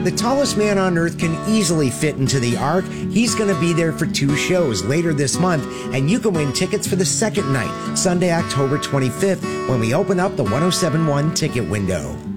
The tallest man on earth can easily fit into the Ark. He's going to be there for 2 shows later this month, and you can win tickets for the second night, Sunday, October 25th, when we open up the 1071 ticket window.